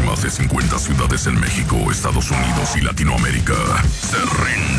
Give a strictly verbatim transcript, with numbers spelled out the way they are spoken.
más de cincuenta ciudades en México, Estados Unidos y Latinoamérica se rinde.